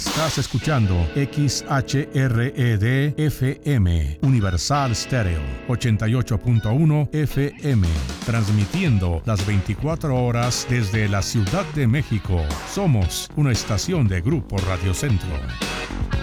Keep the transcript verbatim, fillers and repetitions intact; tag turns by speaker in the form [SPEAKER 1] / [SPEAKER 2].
[SPEAKER 1] Estás escuchando X H R E D F M, Universal Stereo, ochenta y ocho punto uno F M, transmitiendo las veinticuatro horas desde la Ciudad de México. Somos una estación de Grupo Radio Centro.